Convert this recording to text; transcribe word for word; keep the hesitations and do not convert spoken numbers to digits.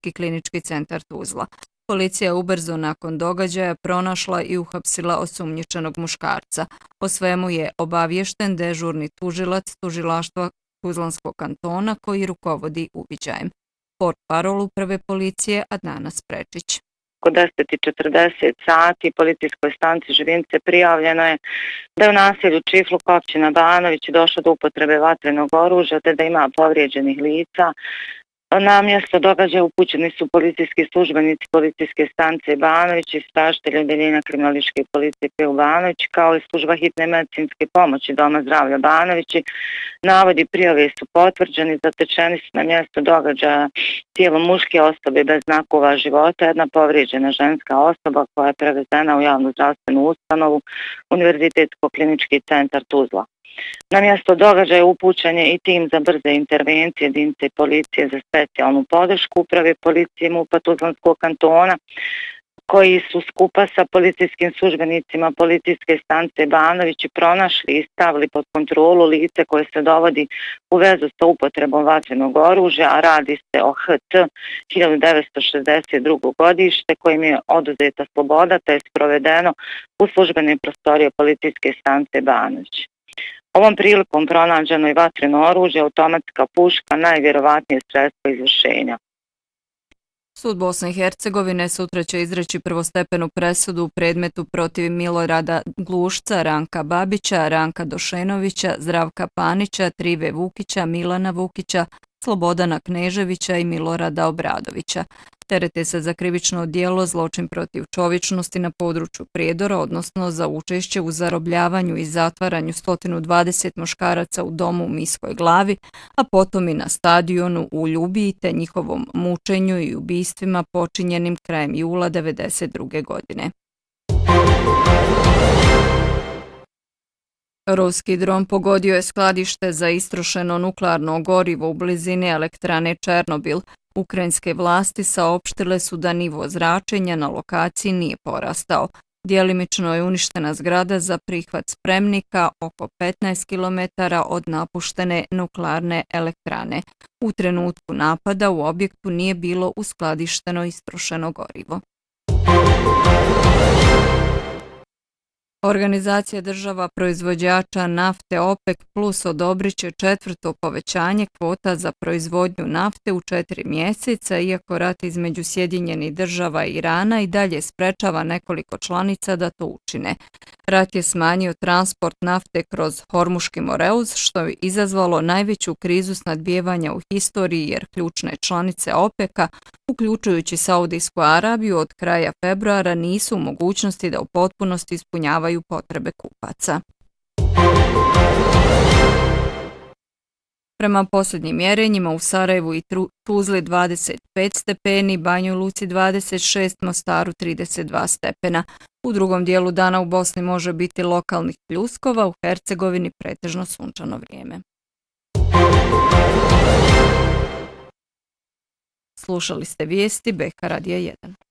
Opštinski klinički centar Tuzla. Policija je ubrzo nakon događaja pronašla i uhapsila osumnjičenog muškarca. O svemu je obaviješten dežurni tužilac tužilaštva Tuzlanskog kantona koji rukovodi uviđajem. Portparol uprave policije Adnana Sprečić. Oko deset i četrdeset sati policijskoj stanci Živince prijavljeno je da je u naselju Čifluk općina Banović došlo do upotrebe vatrenog oružja te da ima povrijeđenih lica. Na mjesto događaja upućeni su policijski službenici policijske stanice Banović i istražitelji odeljenja kriminalističke policije u Banović, kao i služba hitne medicinske pomoći Doma zdravlja Banovići. Navodi prijave su potvrđeni, zatečeni su na mjesto događaja tijelo muške osobe bez znakova života, jedna povrijeđena ženska osoba koja je prevezena u javnu zdravstvenu ustanovu Univerzitetsko-klinički centar Tuzla. Na mjesto događaja upućen je i tim za brze intervencije jedinice policije za specijalnu podršku uprave policije MUP-a Tuzlanskog kantona, koji su skupa sa policijskim službenicima policijske stanice Banović pronašli i stavili pod kontrolu lice koje se dovodi u vezu sa upotrebom vatrenog oružja, a radi se o H T hiljadu devetsto šezdeset drugo godište kojim je oduzeta sloboda te je sprovedeno u službene prostorije policijske stanice Banović. Ovom prilikom pronađeno je vatreno oružje, automatska puška, najvjerovatnije sredstvo izvršenja. Sud Bosne i Hercegovine sutra će izreći prvostepenu presudu u predmetu protiv Milorada Glušca, Ranka Babića, Ranka Došenovića, Zdravka Panića, Trive Vukića, Milana Vukića, Slobodana Kneževića i Milorada Obradovića. Terete se za krivično djelo zločin protiv čovječnosti na području Prijedora, odnosno za učešće u zarobljavanju i zatvaranju sto dvadeset muškaraca u domu u Miskoj Glavi, a potom i na stadionu u Ljubiji te njihovom mučenju i ubistvima počinjenim krajem jula devedeset druge godine. Ruski dron pogodio je skladište za istrošeno nuklearno gorivo u blizini elektrane Černobil. Ukrajinske vlasti saopštile su da nivo zračenja na lokaciji nije porastao. Djelimično je uništena zgrada za prihvat spremnika oko petnaest kilometara od napuštene nuklearne elektrane. U trenutku napada u objektu nije bilo uskladišteno istrošeno gorivo. Organizacija država proizvođača nafte OPEC plus odobrit će četvrto povećanje kvota za proizvodnju nafte u četiri mjeseca, iako rat između Sjedinjenih država i Irana i dalje sprečava nekoliko članica da to učine. Rat je smanjio transport nafte kroz Hormuški moreuz, što je izazvalo najveću krizu snadbijevanja u historiji jer ključne članice OPEC-a, uključujući Saudijsku Arabiju, od kraja februara nisu u mogućnosti da u potpunosti ispunjavaju potrebe kupaca. Prema posljednjim mjerenjima u Sarajevu i Tuzli dvadeset pet stepeni, Banjoj Luci dvadeset šest, Mostaru trideset dva stepena. U drugom dijelu dana u Bosni može biti lokalnih pljuskova, u Hercegovini pretežno sunčano vrijeme. Slušali ste vijesti B K Radija jedan.